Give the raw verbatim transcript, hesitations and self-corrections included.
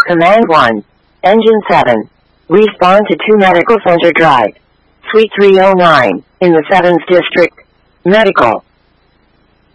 Command one. Engine seven. Respond to two Medical Center Drive, Suite three oh nine, in the seventh District. Medical.